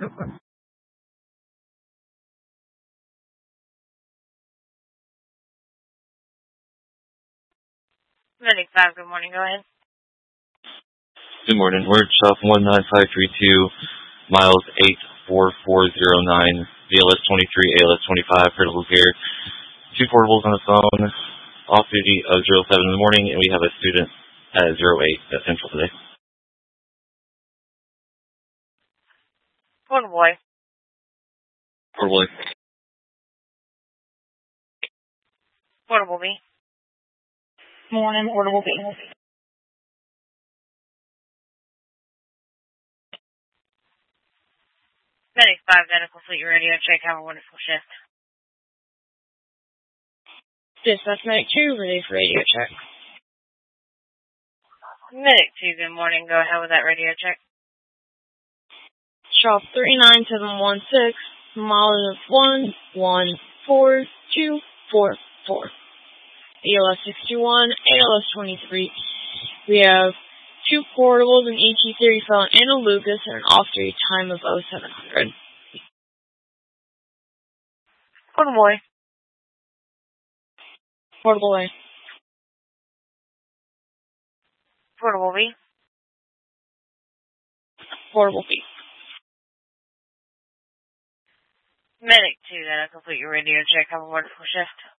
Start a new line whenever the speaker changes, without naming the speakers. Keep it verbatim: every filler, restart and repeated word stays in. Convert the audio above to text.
Medic five, good morning, go ahead.
Good morning. We're Chuff one nine five three two, miles eight four four zero nine, B L S twenty-three, A L S twenty-five, critical care. Two portables on the phone, off duty of zero seven in the morning, and we have a student at zero eight at Central today.
Portable boy.
Portable.
Portable B.
Morning, Portable B.
Medic five, medical fleet radio check. Have a wonderful shift.
Dispatch Medic two, ready for radio check.
Medic two, good morning. Go ahead with that radio check.
Shop three nine seven one six, mileage of one one four two four four. E L S sixty-one, A L S twenty-three. We have two portables, an E T thirty Felon, and a Lucas, and an off-duty time of oh seven hundred.
Portable boy.
Portable A.
Portable B.
Portable B.
Medic two, that'll complete your radio check. Have a wonderful shift.